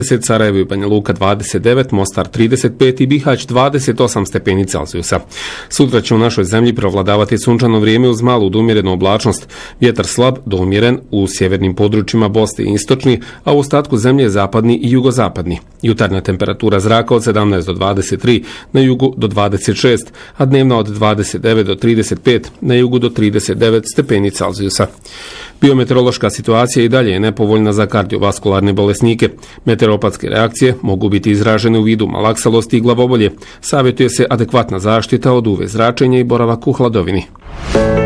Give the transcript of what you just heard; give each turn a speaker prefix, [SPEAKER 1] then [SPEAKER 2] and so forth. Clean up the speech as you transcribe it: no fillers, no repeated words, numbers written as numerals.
[SPEAKER 1] Sarajevo i Banja Luka 29, Mostar 35 i Bihać 28 stepeni Celzijusa. Sutra će u našoj zemlji prevladavati sunčano vrijeme uz malu do umjerenu oblačnost. Vjetar slab do umjeren u sjevernim područjima Bosne i istočni, a u ostatku zemlje zapadni i jugozapadni. Jutarnja temperatura zraka od 17 do 23, na jugu do 26, a dnevna od 29 do 35, na jugu do 39 stepeni Celzijusa. Biometeorološka situacija i dalje je nepovoljna za kardiovaskularne bolesnike. Meteoropatske reakcije mogu biti izražene u vidu malaksalosti i glavobolje. Savjetuje se adekvatna zaštita od UV zračenja i boravak u hladovini.